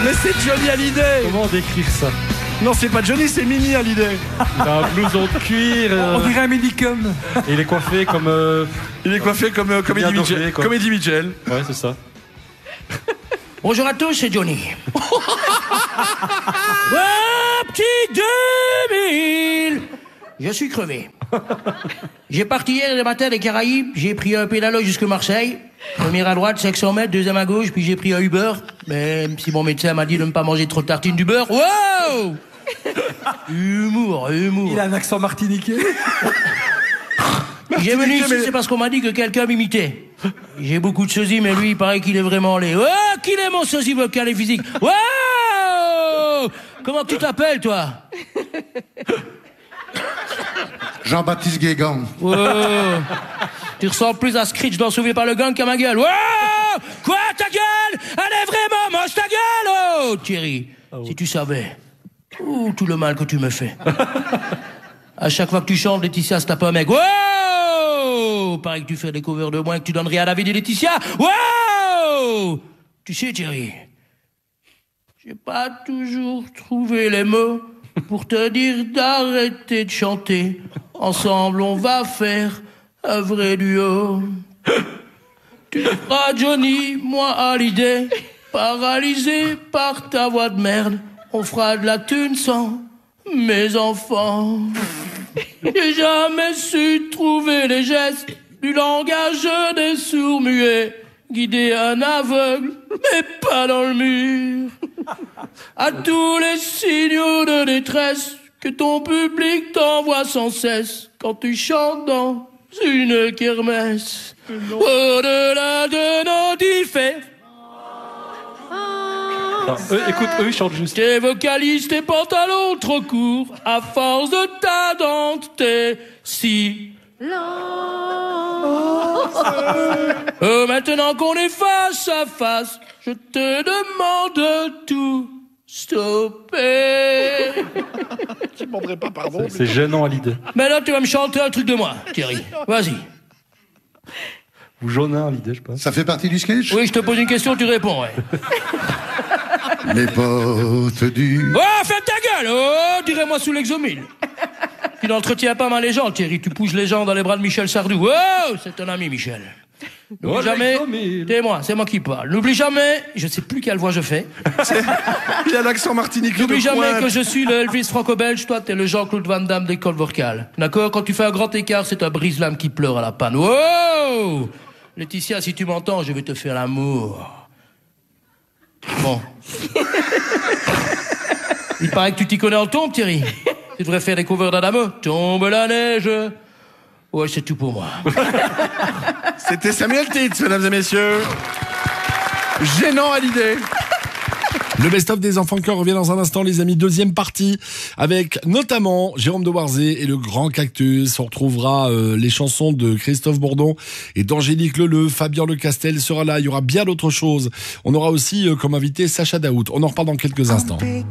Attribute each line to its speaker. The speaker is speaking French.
Speaker 1: Mais c'est Johnny Hallyday.
Speaker 2: Comment décrire ça?
Speaker 1: Non, c'est pas Johnny, c'est Mini Hallyday.
Speaker 2: Il a un blouson de cuir.
Speaker 3: On dirait un médicum.
Speaker 2: Et il est coiffé comme.
Speaker 1: Il est coiffé comme Comédie
Speaker 2: doré,
Speaker 1: Mitchell.
Speaker 2: quoi.
Speaker 1: Comédie Mitchell.
Speaker 2: Ouais, c'est ça.
Speaker 4: Bonjour à tous, c'est Johnny. Petit 2000. Je suis crevé. J'ai parti hier le matin des Caraïbes, j'ai pris un pédalo jusque Marseille. Premier à droite, 500 mètres, deuxième à gauche, puis j'ai pris un Uber. Même si mon médecin m'a dit de ne pas manger trop de tartines du beurre. Wow! Humour.
Speaker 3: Il a un accent martiniquais.
Speaker 4: J'ai venu ici, c'est parce qu'on m'a dit que quelqu'un m'imitait. J'ai beaucoup de sosies, mais lui, il paraît qu'il est vraiment laid. Oh, qu'il est mon sosie vocal et physique. Wow! Comment tu t'appelles, toi?
Speaker 5: Jean-Baptiste Guégan.
Speaker 4: Wow. Tu ressembles plus à Screech dans Sauvé par le gang qu'à ma gueule. Wow! Quoi, ta gueule? Elle est vraiment moche, ta gueule! Oh, Thierry, si tu savais. Tout le mal que tu me fais. À chaque fois que tu chantes, Laetitia se tape un mec. Wow! Pareil que tu fais des covers de moi et que tu donnes rien à David et Laetitia. Wow! Tu sais, Thierry, j'ai pas toujours trouvé les mots pour te dire d'arrêter de chanter. Ensemble, on va faire un vrai duo. Tu feras Johnny, moi Hallyday, paralysé par ta voix de merde. On fera de la thune sans mes enfants. J'ai jamais su trouver les gestes du langage des sourds-muets. Guider un aveugle, mais pas dans le mur. À tous les signaux de détresse que ton public t'envoie sans cesse quand tu chantes dans une kermesse. Au-delà de nos différences.
Speaker 2: Écoute, eux ils chantent juste.
Speaker 4: Tes vocalises, tes pantalons trop courts, à force de ta dentelle, si maintenant qu'on est face à face, je te demande de tout stopper.
Speaker 1: Tu demanderais pas pardon.
Speaker 2: C'est gênant à l'idée.
Speaker 4: Mais là, tu vas me chanter un truc de moi, Thierry. Vas-y.
Speaker 2: Ou jaunin à l'idée, je pense.
Speaker 5: Ça fait partie du sketch?
Speaker 4: Oui, je te pose une question, tu réponds, ouais.
Speaker 5: Les potes du...
Speaker 4: Oh, ferme ta gueule! Oh, dirais-moi sous l'exomile. Tu n'entretiens pas mal les gens, Thierry. Tu pousses les gens dans les bras de Michel Sardou. Oh, c'est ton ami, Michel. N'oublie jamais... C'est moi qui parle. N'oublie jamais... Je sais plus quelle voix je fais.
Speaker 1: Il a l'accent martiniquais.
Speaker 4: N'oublie jamais que je suis le Elvis franco-belge. Toi, t'es le Jean-Claude Van Damme des cordes vocales. D'accord? Quand tu fais un grand écart, c'est un brise-lame qui pleure à la panne. Oh! Laetitia, si tu m'entends, je vais te faire l'amour. Bon. Il paraît que tu t'y connais en tombe, Thierry. Tu devrais faire des covers d'Adamo. Tombe la neige. Ouais, c'est tout pour moi.
Speaker 1: C'était Samuel Titz, mesdames et messieurs. Gênant Hallyday.
Speaker 6: Le best-of des enfants de cœur revient dans un instant, les amis. Deuxième partie avec notamment Jérôme de Warzé et le Grand Cactus. On retrouvera les chansons de Christophe Bourdon et d'Angélique Leleu. Fabien Lecastel sera là. Il y aura bien d'autres choses. On aura aussi comme invité Sacha Daoud. On en reparle dans quelques instants.